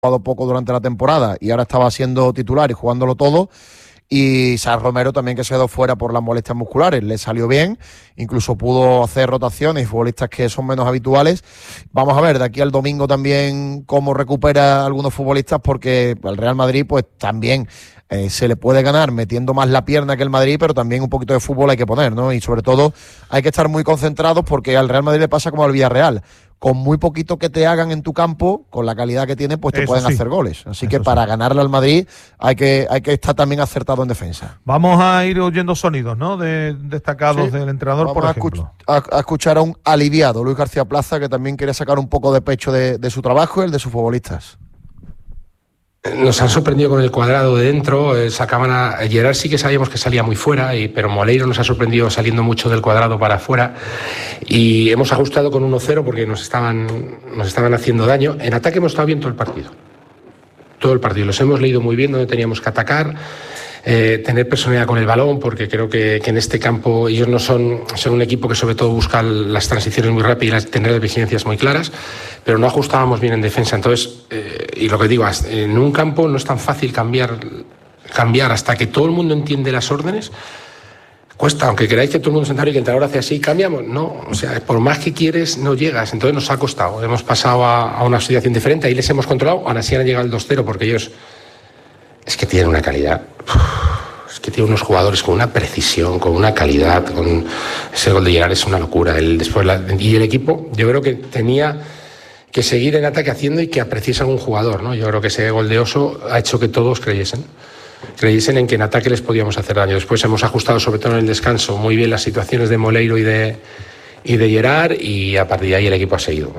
jugado poco durante la temporada y ahora estaba siendo titular y jugándolo todo. Y Sar Romero también, que se quedó fuera por las molestias musculares, le salió bien, incluso pudo hacer rotaciones y futbolistas que son menos habituales. Vamos a ver de aquí al domingo también cómo recupera algunos futbolistas, porque al Real Madrid pues también se le puede ganar metiendo más la pierna que el Madrid, pero también un poquito de fútbol hay que poner, ¿no? Y sobre todo hay que estar muy concentrados, porque al Real Madrid le pasa como al Villarreal. Con muy poquito que te hagan en tu campo, con la calidad que tienen, pues te pueden hacer goles. Así que para ganarle al Madrid hay que estar también acertado en defensa. Vamos a ir oyendo sonidos, ¿no?, destacados del entrenador. Vamos por ejemplo. a escuchar a un aliviado, Luis García Plaza, que también quiere sacar un poco de pecho de su trabajo y el de sus futbolistas. Nos han sorprendido con el Cuadrado de dentro, sacaban a Gerard, sí que sabíamos que salía muy fuera, pero Moleiro nos ha sorprendido saliendo mucho del Cuadrado para afuera, y hemos ajustado con 1-0 porque nos estaban haciendo daño. En ataque hemos estado bien todo el partido, los hemos leído muy bien donde teníamos que atacar, tener personalidad con el balón, porque creo que en este campo ellos no son un equipo que sobre todo busca las transiciones muy rápidas y tener las vigilancias muy claras, pero no ajustábamos bien en defensa. Entonces, y lo que digo, en un campo no es tan fácil cambiar hasta que todo el mundo entiende las órdenes. Cuesta, aunque queráis que todo el mundo sentado y que el entrenador hace así, cambiamos. No, o sea, por más que quieres, no llegas. Entonces nos ha costado. Hemos pasado a una situación diferente, ahí les hemos controlado, ahora sí han llegado al 2-0, porque ellos es que tienen una calidad. Es que tienen unos jugadores con una precisión, con una calidad, con ese gol de Gerard es una locura. Y el equipo, yo creo que tenía que seguir en ataque haciendo y que apreciase a algún jugador, ¿no? Yo creo que ese gol de Oso ha hecho que todos creyesen en que en ataque les podíamos hacer daño. Después hemos ajustado, sobre todo en el descanso, muy bien las situaciones de Moleiro y de Gerard, y a partir de ahí el equipo ha seguido.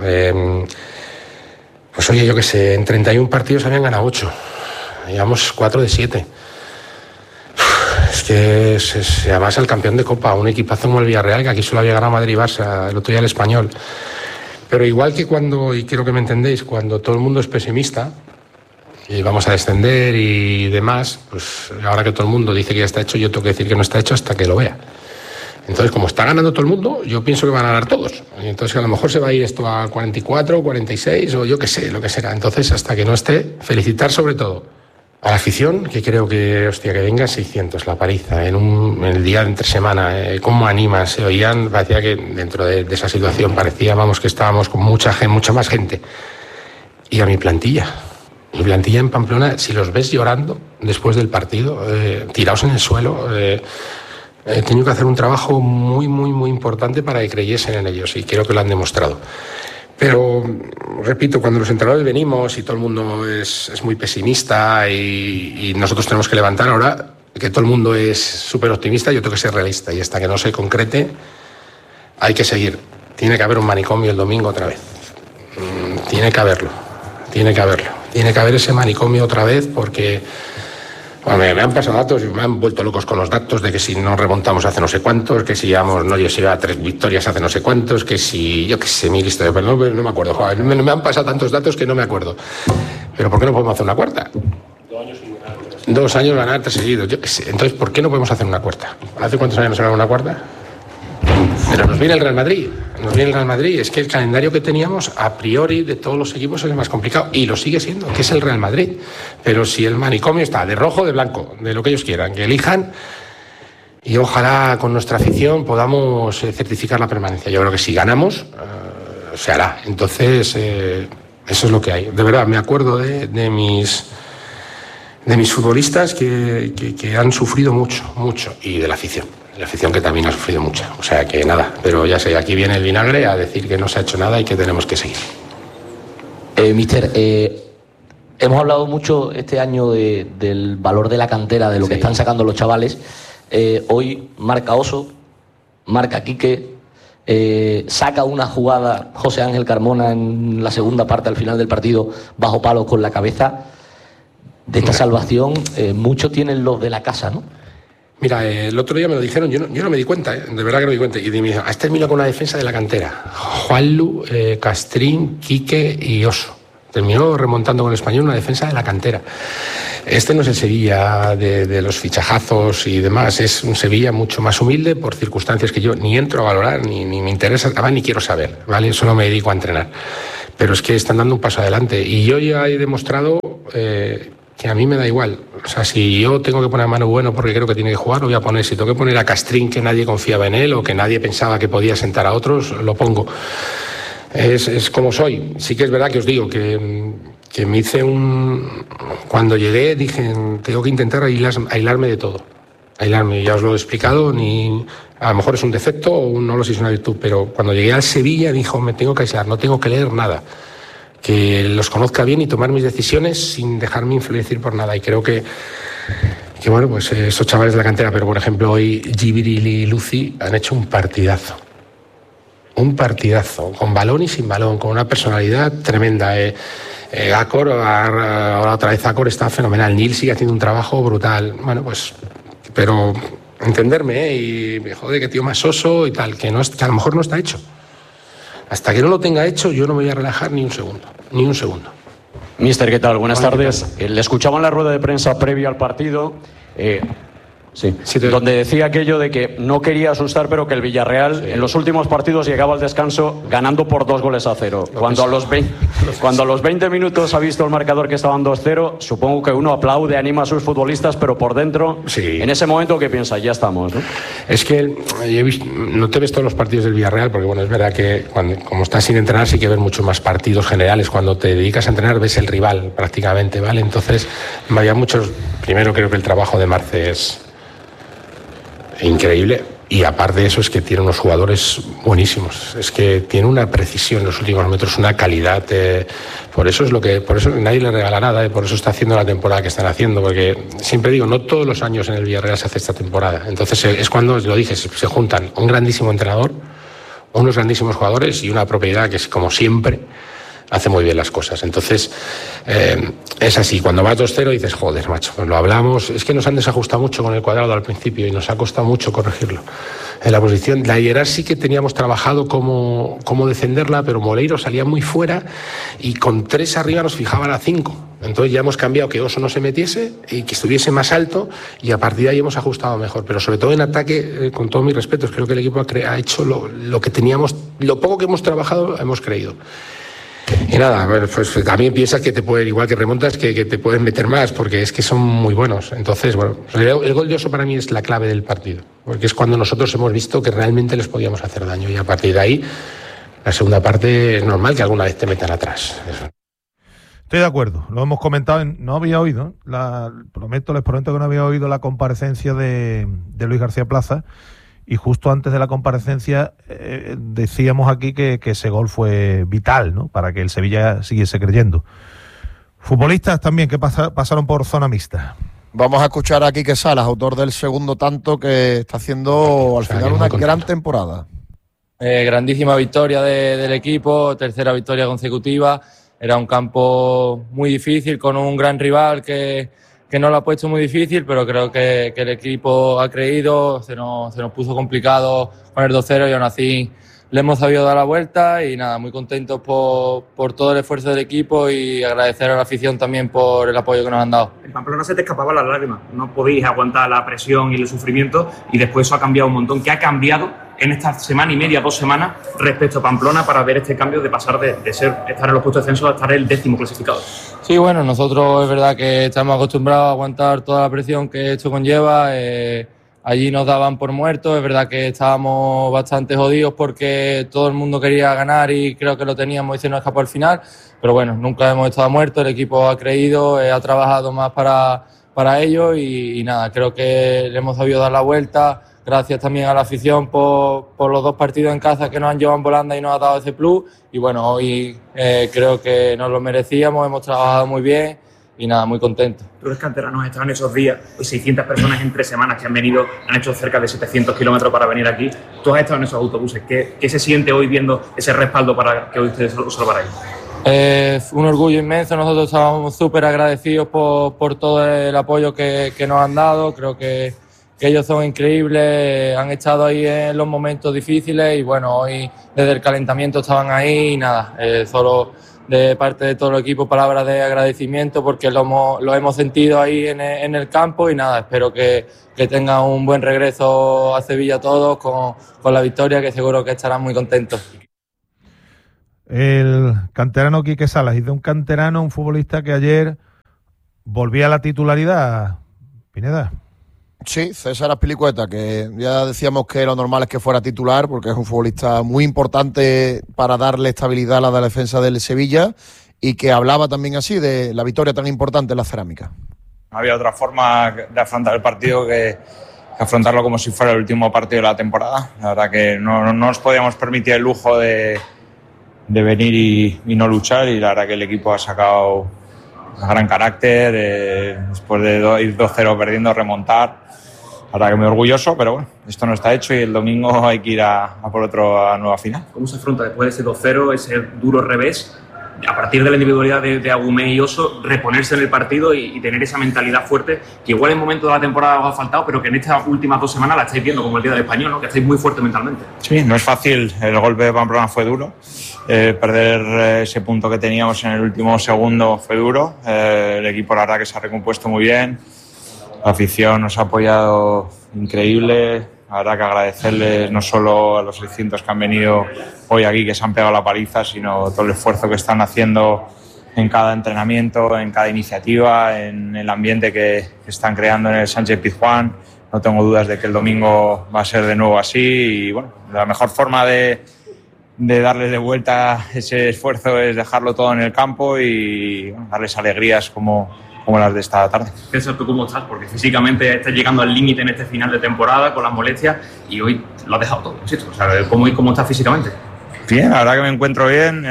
Pues oye, yo qué sé, en 31 partidos habían ganado 8. Llevamos 4 de 7. Es que además el campeón de Copa, un equipazo como el Villarreal, que aquí solo había ganado Madrid y Barça, el otro día el Español. Pero igual que cuando, y quiero que me entendéis, cuando todo el mundo es pesimista y vamos a descender y demás, pues ahora que todo el mundo dice que ya está hecho, yo tengo que decir que no está hecho hasta que lo vea. Entonces, como está ganando todo el mundo, yo pienso que van a ganar todos. Entonces, a lo mejor se va a ir esto a 44, 46 o yo qué sé, lo que será. Entonces, hasta que no esté, felicitar sobre todo a la afición, que creo que, hostia, que venga 600, la paliza, en el día de entre semana, cómo animan, se oían, parecía que dentro de esa situación parecía, vamos, que estábamos con mucha más gente. Y a mi plantilla en Pamplona, si los ves llorando después del partido, tirados en el suelo, he tenido que hacer un trabajo muy, muy, muy importante para que creyesen en ellos, y creo que lo han demostrado. Pero, repito, cuando los entrenadores venimos y todo el mundo es muy pesimista y nosotros tenemos que levantar, ahora que todo el mundo es súper optimista, yo tengo que ser realista, y hasta que no se concrete hay que seguir. Tiene que haber un manicomio el domingo otra vez. Tiene que haber ese manicomio otra vez, porque bueno, me han pasado datos y me han vuelto locos con los datos de que si no remontamos hace no sé cuántos, que si llevamos, no, yo se iba a 3 victorias hace no sé cuántos, que si, yo qué sé, mil historias, pero no me acuerdo, joder, me han pasado tantos datos que no me acuerdo. Pero ¿por qué no podemos hacer una cuarta? 2 años ganar 3 seguidos, yo qué sé. Entonces, ¿por qué no podemos hacer una cuarta? ¿Hace cuántos años no se gana una cuarta? Pero nos viene el Real Madrid, es que el calendario que teníamos a priori de todos los equipos es el más complicado, y lo sigue siendo, que es el Real Madrid. Pero si el manicomio está de rojo, de blanco, de lo que ellos quieran, que elijan, y ojalá con nuestra afición podamos certificar la permanencia. Yo creo que si ganamos, se hará. Entonces, eso es lo que hay. De verdad, me acuerdo de mis futbolistas que han sufrido mucho, y de la afición que también ha sufrido mucho. O sea que nada, pero ya sé, aquí viene el vinagre a decir que no se ha hecho nada y que tenemos que seguir. Mister, hemos hablado mucho este año del valor de la cantera, de lo que están sacando los chavales. Hoy marca Oso, marca Quique, saca una jugada José Ángel Carmona en la segunda parte, al final del partido, bajo palos con la cabeza. De esta salvación, muchos tienen los de la casa, ¿no? Mira, el otro día me lo dijeron, yo no me di cuenta, de verdad que no me di cuenta. Y me dijeron, has terminado con la defensa de la cantera. Juanlu, Castrín, Quique y Oso. Terminó remontando con el Español una defensa de la cantera. Este no es el Sevilla de los fichajazos y demás, es un Sevilla mucho más humilde por circunstancias que yo ni entro a valorar, ni me interesa, ni quiero saber, ¿vale? Solo me dedico a entrenar. pero es que están dando un paso adelante. Y yo ya he demostrado que a mí me da igual. O sea, si yo tengo que poner a Manu Bueno porque creo que tiene que jugar, lo voy a poner. Si tengo que poner a Castrín, que nadie confiaba en él o que nadie pensaba que podía sentar a otros, lo pongo. Es como soy. Sí que es verdad que os digo que me hice Cuando llegué dije, tengo que intentar aislarme de todo. Aislarme, ya os lo he explicado, a lo mejor es un defecto o no lo sé si es una virtud, pero cuando llegué al Sevilla dijo, me tengo que aislar, no tengo que leer nada. Que los conozca bien y tomar mis decisiones sin dejarme influenciar por nada. Y creo que bueno, pues esos chavales de la cantera, pero por ejemplo hoy Jibril y Lucy han hecho un partidazo. Un partidazo, con balón y sin balón, con una personalidad tremenda. Acor, ahora otra vez Acor está fenomenal. Neil sigue haciendo un trabajo brutal. Bueno, pues, pero entenderme, y joder, que tío más soso y tal, que a lo mejor no está hecho. Hasta que no lo tenga hecho, yo no me voy a relajar ni un segundo. Ni un segundo. Míster, ¿qué tal? Buenas tardes. Le escuchaba en la rueda de prensa previa al partido. Donde decía aquello de que no quería asustar, pero que el Villarreal en los últimos partidos llegaba al descanso ganando por 2-0. Cuando a los 20 minutos ha visto el marcador que estaban 2-0, supongo que uno aplaude, anima a sus futbolistas, pero por dentro, en ese momento, ¿qué piensa? Ya estamos, ¿no? Es que no te ves todos los partidos del Villarreal, porque bueno, es verdad que como estás sin entrenar sí que ves muchos más partidos generales. Cuando te dedicas a entrenar ves el rival prácticamente, ¿vale? Entonces había muchos. Primero creo que el trabajo de Marce es increíble, y aparte de eso es que tiene unos jugadores buenísimos, es que tiene una precisión en los últimos metros, una calidad, por eso nadie le regala nada, por eso está haciendo la temporada que están haciendo, porque siempre digo, no todos los años en el Villarreal se hace esta temporada. Entonces es cuando, lo dije, se juntan un grandísimo entrenador, unos grandísimos jugadores y una propiedad que es, como siempre, hace muy bien las cosas. Entonces, es así. Cuando vas 2-0 dices, joder, macho, pues lo hablamos. Es que nos han desajustado mucho con el cuadrado al principio y nos ha costado mucho corregirlo. En la posición, la Hierar sí que teníamos trabajado cómo defenderla, pero Moleiro salía muy fuera y con 3 arriba nos fijaban a 5. Entonces ya hemos cambiado que Oso no se metiese y que estuviese más alto, y a partir de ahí hemos ajustado mejor. Pero sobre todo en ataque, con todos mis respetos, creo que el equipo ha hecho lo que teníamos, lo poco que hemos trabajado, hemos creído. Y nada, pues también piensas que te pueden, igual que remontas, que te pueden meter más, porque es que son muy buenos. Entonces, bueno, el gol de Oso para mí es la clave del partido, porque es cuando nosotros hemos visto que realmente les podíamos hacer daño, y a partir de ahí, la segunda parte es normal que alguna vez te metan atrás. Eso. Estoy de acuerdo, lo hemos comentado, no había oído, les prometo que no había oído la comparecencia de Luis García Plaza. Y justo antes de la comparecencia decíamos aquí que ese gol fue vital, ¿no?, para que el Sevilla siguiese creyendo. Futbolistas también que pasaron por zona mixta. Vamos a escuchar a Quique Salas, autor del segundo tanto, que está haciendo al final una gran temporada. Grandísima victoria del equipo, tercera victoria consecutiva. Era un campo muy difícil, con un gran rival que no lo ha puesto muy difícil, pero creo que el equipo ha creído, se nos puso complicado con el 2-0 y aún así le hemos sabido dar la vuelta, y nada, muy contentos por todo el esfuerzo del equipo, y agradecer a la afición también por el apoyo que nos han dado. En Pamplona se te escapaban las lágrimas, no podéis aguantar la presión y el sufrimiento, y después eso ha cambiado un montón. ¿Qué ha cambiado en esta semana y media, 2 semanas, respecto a Pamplona, para ver este cambio de pasar de estar en los puestos de descenso a estar el 10º clasificado? Sí, bueno, nosotros es verdad que estamos acostumbrados a aguantar toda la presión que esto conlleva. Allí nos daban por muertos, es verdad que estábamos bastante jodidos porque todo el mundo quería ganar y creo que lo teníamos y se nos escapó al final, pero bueno, nunca hemos estado muertos, el equipo ha creído, ha trabajado más para ello, y nada, creo que le hemos sabido dar la vuelta. Gracias también a la afición por los 2 partidos en casa que nos han llevado en volanda y nos ha dado ese plus, y bueno, hoy creo que nos lo merecíamos, hemos trabajado muy bien y nada, muy contentos. Tú eres canterano, has estado en esos días, 600 personas en 3 semanas que han venido, han hecho cerca de 700 kilómetros para venir aquí. Tú has estado en esos autobuses, ¿qué se siente hoy viendo ese respaldo para que hoy ustedes lo salvaráis? Un orgullo inmenso, nosotros estábamos súper agradecidos por todo el apoyo que nos han dado. Creo que ellos son increíbles, han estado ahí en los momentos difíciles, y bueno, hoy desde el calentamiento estaban ahí, y nada, solo de parte de todo el equipo palabras de agradecimiento, porque lo hemos sentido ahí en el campo, y nada, espero que tengan un buen regreso a Sevilla todos con la victoria, que seguro que estarán muy contentos. el canterano Quique Salas, y de un canterano, un futbolista que ayer volvía a la titularidad, Pineda. Sí, César Azpilicueta, que ya decíamos que lo normal es que fuera titular, porque es un futbolista muy importante para darle estabilidad a la defensa del Sevilla, y que hablaba también así de la victoria tan importante en la Cerámica. No había otra forma de afrontar el partido que afrontarlo como si fuera el último partido de la temporada. La verdad que no nos podíamos permitir el lujo de venir y no luchar, y la verdad que el equipo ha sacado un gran carácter, después de ir 2-0 perdiendo, remontar. La verdad que muy orgulloso, pero bueno, esto no está hecho y el domingo hay que ir a por otra nueva final. ¿Cómo se afronta después de ese 2-0, ese duro revés, a partir de la individualidad de Agumé y Oso, reponerse en el partido y tener esa mentalidad fuerte que igual en momentos de la temporada os ha faltado, pero que en estas últimas 2 semanas la estáis viendo como el día del Español, ¿no? Que estáis muy fuerte mentalmente? Sí, no es fácil, el golpe de Pamplona fue duro, perder ese punto que teníamos en el último segundo fue duro, el equipo la verdad que se ha recompuesto muy bien, la afición nos ha apoyado increíble. La verdad que agradecerles no solo a los 600 que han venido hoy aquí, que se han pegado la paliza, sino todo el esfuerzo que están haciendo en cada entrenamiento, en cada iniciativa, en el ambiente que están creando en el Sánchez Pizjuán. No tengo dudas de que el domingo va a ser de nuevo así, y bueno, la mejor forma de darles de vuelta ese esfuerzo es dejarlo todo en el campo y bueno, darles alegrías como las de esta tarde. César, ¿tú cómo estás? Porque físicamente estás llegando al límite en este final de temporada con las molestias y hoy lo has dejado todo, ¿sí? O sea, ¿cómo estás físicamente? Bien, la verdad que me encuentro bien.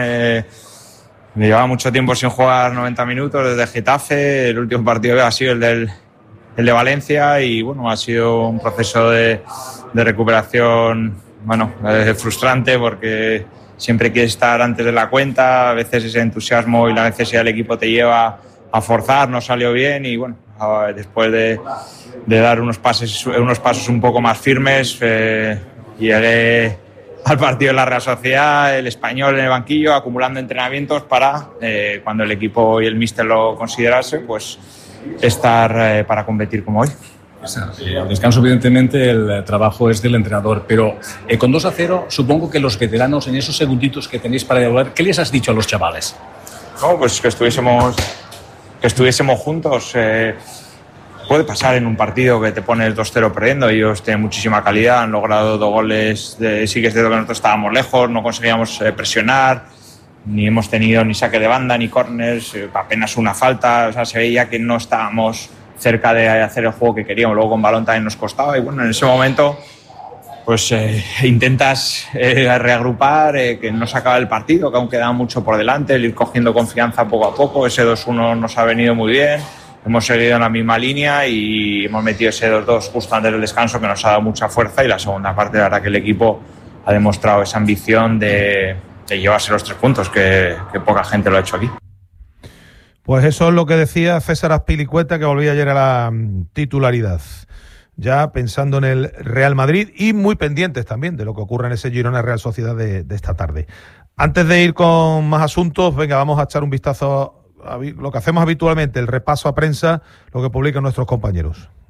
Me llevaba mucho tiempo sin jugar 90 minutos desde Getafe. El último partido ha sido el de Valencia y bueno, ha sido un proceso de recuperación frustrante porque siempre quieres estar antes de la cuenta. A veces ese entusiasmo y la necesidad del equipo te lleva a forzar, no salió bien y bueno, después de dar unos pasos un poco más firmes, llegué al partido de la Real Sociedad, el Español en el banquillo, acumulando entrenamientos para, cuando el equipo y el míster lo considerase, pues estar para competir como hoy. El descanso, evidentemente, el trabajo es del entrenador, pero con 2-0, supongo que los veteranos, en esos segunditos que tenéis para devolver, ¿qué les has dicho a los chavales? No, pues que estuviésemos juntos. Puede pasar en un partido que te pones 2-0 perdiendo. Ellos tienen muchísima calidad, han logrado 2 goles. Sí que es cierto que nosotros estábamos lejos, no conseguíamos presionar, ni hemos tenido ni saque de banda, ni corners, apenas una falta. O sea, se veía que no estábamos cerca de hacer el juego que queríamos. Luego con balón también nos costaba y bueno, en ese momento pues intentas reagrupar, que no se acaba el partido, que aún queda mucho por delante, el ir cogiendo confianza poco a poco. Ese 2-1 nos ha venido muy bien, hemos seguido en la misma línea y hemos metido ese 2-2 justo antes del descanso, que nos ha dado mucha fuerza, y la segunda parte, la verdad que el equipo ha demostrado esa ambición de llevarse los 3 puntos, que poca gente lo ha hecho aquí. Pues eso es lo que decía César Azpilicueta, que volvía ayer a la titularidad. Ya pensando en el Real Madrid y muy pendientes también de lo que ocurre en ese Girona Real Sociedad de esta tarde. Antes de ir con más asuntos, venga, vamos a echar un vistazo a lo que hacemos habitualmente, el repaso a prensa, lo que publican nuestros compañeros.